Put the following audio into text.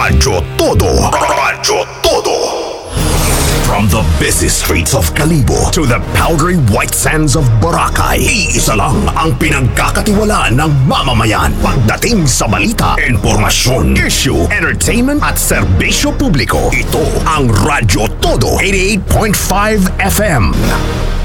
Radyo Todo. Radyo Todo. From the busy streets of Kalibo to the powdery white sands of Boracay, iisa lang ang pinagkakatiwalaan ng mamamayan pagdating sa balita, informasyon, issue, entertainment at serbisyo publiko. Ito ang Radyo Todo 88.5 FM.